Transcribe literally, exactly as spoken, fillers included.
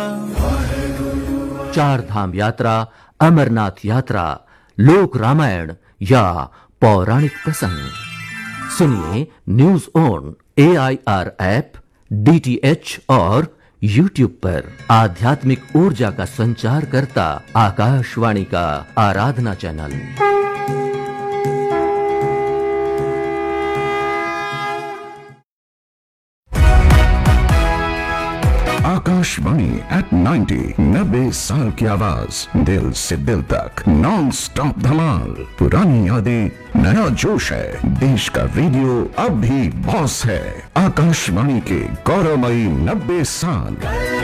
चार धाम यात्रा, अमरनाथ यात्रा, लोक रामायण या पौराणिक प्रसंग सुनिए news on A I R app, D T H और यूट्यूब पर। आध्यात्मिक ऊर्जा का संचार करता आकाशवाणी का आराधना चैनल। आकाशवाणी एट नाइन्टी, नब्बे साल की आवाज, दिल से दिल तक, नॉन स्टॉप धमाल। पुरानी यादें, नया जोश है, देश का रेडियो अब भी बॉस है। आकाशवाणी के गौरवमयी नब्बे साल।